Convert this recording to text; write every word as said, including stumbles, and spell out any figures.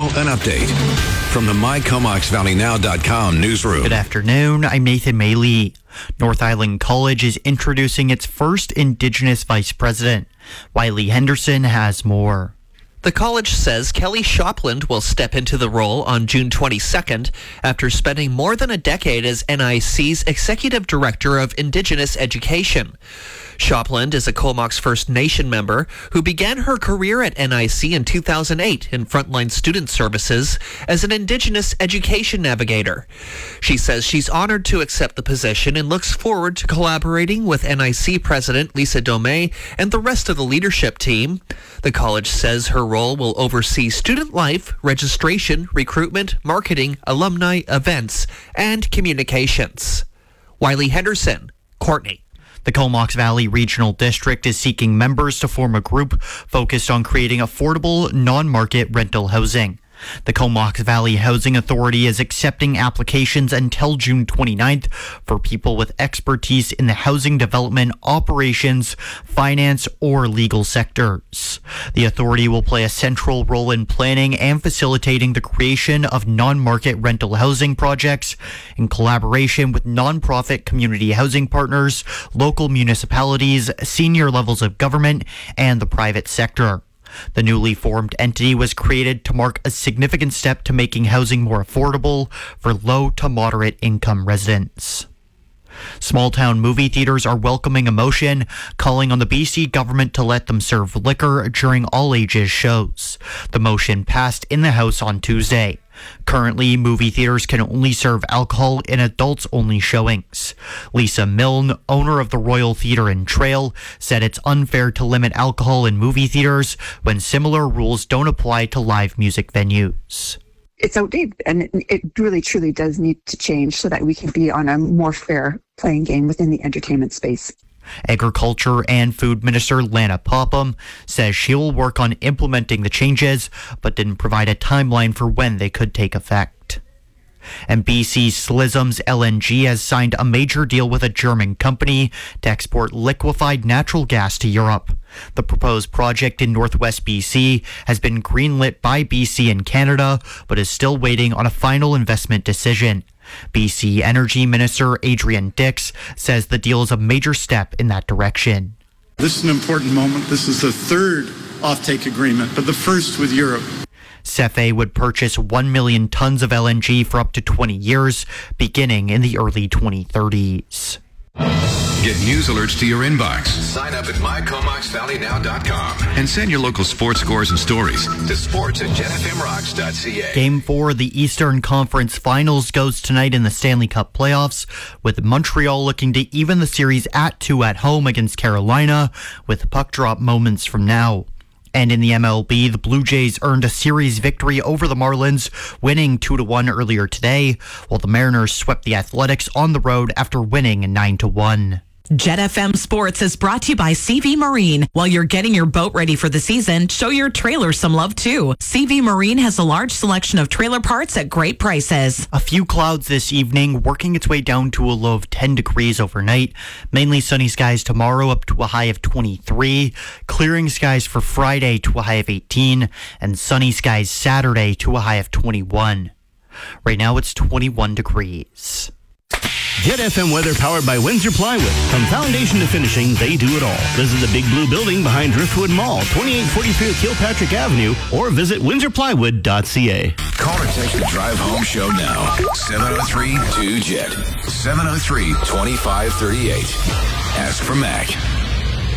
an update from the my comox valley now dot com newsroom. Good afternoon. I'm Nathan Maley. North Island College is introducing its first Indigenous vice president. Wiley Henderson has more. The college says Kelly Shopland will step into the role on June twenty-second after spending more than a decade as N I C's Executive Director of Indigenous Education. Shopland is a Comox First Nation member who began her career at N I C in two thousand eight in Frontline Student Services as an Indigenous Education Navigator. She says she's honored to accept the position and looks forward to collaborating with N I C President Lisa Domey and the rest of the leadership team. The college says her role will oversee student life, registration, recruitment, marketing, alumni, events, and communications. Wiley Henderson, Courtney. The Comox Valley Regional District is seeking members to form a group focused on creating affordable, non-market rental housing. The Comox Valley Housing Authority is accepting applications until June twenty-ninth for people with expertise in the housing development, operations, finance, or legal sectors. The authority will play a central role in planning and facilitating the creation of non-market rental housing projects in collaboration with nonprofit community housing partners, local municipalities, senior levels of government, and the private sector. The newly formed entity was created to mark a significant step to making housing more affordable for low to moderate income residents. Small-town movie theaters are welcoming a motion calling on the B C government to let them serve liquor during all-ages shows. The motion passed in the House on Tuesday. Currently, movie theaters can only serve alcohol in adults-only showings. Lisa Milne, owner of the Royal Theatre and Trail, said it's unfair to limit alcohol in movie theaters when similar rules don't apply to live music venues. It's outdated, and it, it really, truly does need to change so that we can be on a more fair playing game within the entertainment space. Agriculture and Food Minister Lana Popham says she will work on implementing the changes, but didn't provide a timeline for when they could take effect. And B C Slism's L N G has signed a major deal with a German company to export liquefied natural gas to Europe. The proposed project in northwest B C has been greenlit by B C and Canada, but is still waiting on a final investment decision. B C Energy Minister Adrian Dix says the deal is a major step in that direction. This is an important moment. This is the third offtake agreement, but the first with Europe. CEFE would purchase one million tons of L N G for up to twenty years, beginning in the early twenty thirties. Get news alerts to your inbox. Sign up at my comox valley now dot com and send your local sports scores and stories to sports at jen f m rocks dot c a. Game four of the Eastern Conference Finals goes tonight in the Stanley Cup playoffs, with Montreal looking to even the series at two at home against Carolina, with puck drop moments from now. And in the M L B, the Blue Jays earned a series victory over the Marlins, winning two to one earlier today, while the Mariners swept the Athletics on the road after winning nine to one. Jet F M Sports is brought to you by C V Marine. While you're getting your boat ready for the season, show your trailer some love too. C V Marine has a large selection of trailer parts at great prices. A few clouds this evening, working its way down to a low of ten degrees overnight. Mainly sunny skies tomorrow, up to a high of twenty-three. Clearing skies for Friday to a high of eighteen. And sunny skies Saturday to a high of twenty-one. Right now it's twenty-one degrees. Jet F M weather powered by Windsor Plywood. From foundation to finishing, they do it all. Visit the big blue building behind Driftwood Mall, twenty-eight forty-three Kilpatrick Avenue, or visit windsor plywood dot c a. Call or text the Drive Home Show now. seven oh three two Jet. seven oh three two five three eight. Ask for Mac.